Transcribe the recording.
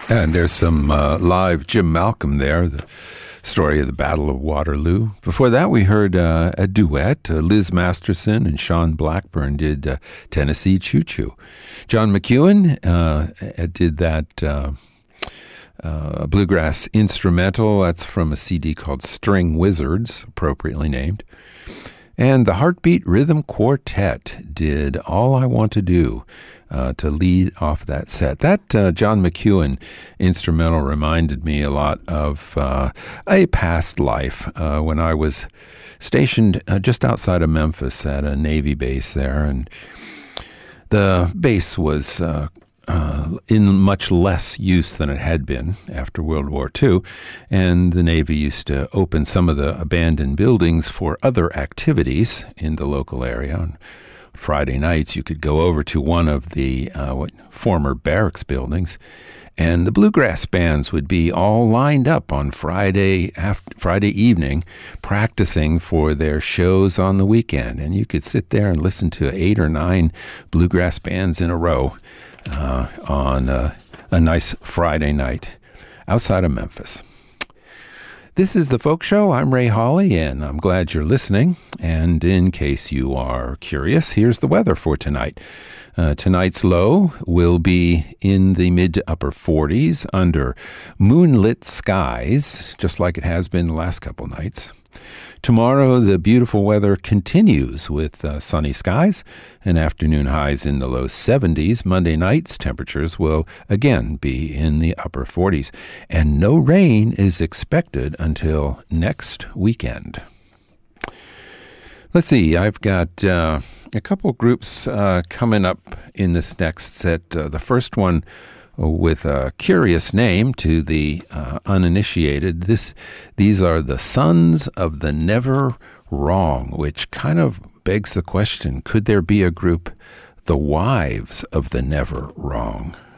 And there's some live Jim Malcolm there, the story of the Battle of Waterloo. Before that, we heard a duet. Liz Masterson and Sean Blackburn did Tennessee Choo Choo. John McEuen did that bluegrass instrumental. That's from a CD called String Wizards, appropriately named. And the Heartbeat Rhythm Quartet did All I Want to Do to lead off that set. That John McEuen instrumental reminded me a lot of a past life when I was stationed just outside of Memphis at a Navy base there. And the base was in much less use than it had been after World War II, and the Navy used to open some of the abandoned buildings for other activities in the local area. On Friday nights, you could go over to one of the former barracks buildings, and the bluegrass bands would be all lined up on Friday evening practicing for their shows on the weekend, and you could sit there and listen to 8 or 9 bluegrass bands in a row on a nice Friday night outside of Memphis. This is The Folk Show. I'm Ray Hawley, and I'm glad you're listening. And in case you are curious, here's the weather for tonight. Tonight's low will be in the mid to upper 40s under moonlit skies, just like it has been the last couple nights. Tomorrow, the beautiful weather continues with sunny skies and afternoon highs in the low 70s. Monday night's temperatures will again be in the upper 40s. And no rain is expected until next weekend. Let's see, I've got a couple groups coming up in this next set. The first one with a curious name to the uninitiated. These are the Sons of the Never Wrong, which kind of begs the question, could there be a group, the Wives of the Never Wrong?